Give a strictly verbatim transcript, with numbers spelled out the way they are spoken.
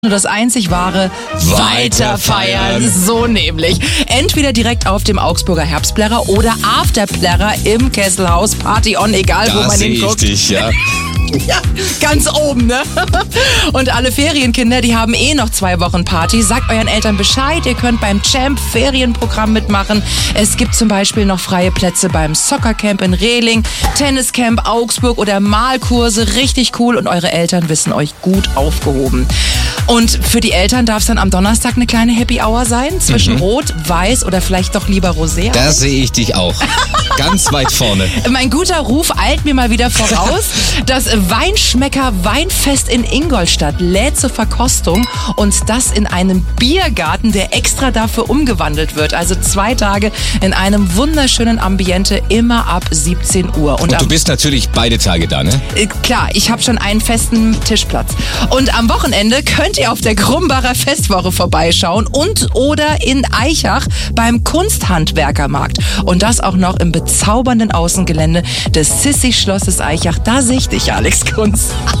Nur das einzig wahre Weiterfeiern. So nämlich. Entweder direkt auf dem Augsburger Herbstplärrer oder Afterplärrer im Kesselhaus. Party on, egal Da wo man sehe ich hinguckt. dich, ja. Ja, ganz oben, ne? Und alle Ferienkinder, die haben eh noch zwei Wochen Party. Sagt euren Eltern Bescheid, ihr könnt beim Champ Ferienprogramm mitmachen. Es gibt zum Beispiel noch freie Plätze beim Soccercamp in Rehling, Tenniscamp Augsburg oder Malkurse. Richtig cool und eure Eltern wissen euch gut aufgehoben. Und für die Eltern darf es dann am Donnerstag eine kleine Happy Hour sein, zwischen Mhm. Rot, Weiß oder vielleicht doch lieber Rosé. Da sehe ich dich auch. Ganz weit vorne. Mein guter Ruf eilt mir mal wieder voraus. Das Weinschmecker Weinfest in Ingolstadt lädt zur Verkostung und das in einem Biergarten, der extra dafür umgewandelt wird. Also zwei Tage in einem wunderschönen Ambiente, immer ab siebzehn Uhr. Und am, du bist natürlich beide Tage da, ne? äh, klar, ich habe schon einen festen Tischplatz. Und am Wochenende könnt ihr auf der Krumbacher Festwoche vorbeischauen und oder in Aichach beim Kunsthandwerkermarkt. Und das auch noch im bezaubernden Außengelände des Sissi-Schlosses Aichach. Da sehe ich dich, Alex Kunz.